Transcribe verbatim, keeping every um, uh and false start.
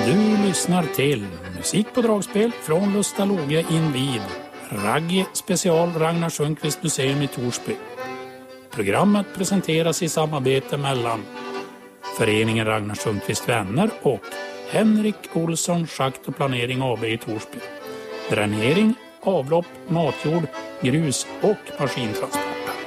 Du lyssnar till musik på dragspel från Lustaloge invid Raggi special Ragnar Sundqvist museum i Torsby. Programmet presenteras i samarbete mellan Föreningen Ragnar Sundqvist vänner och Henrik Olsson Schakt och Planering A B i Torsby. Dränering, avlopp, matjord, grus och maskintransport.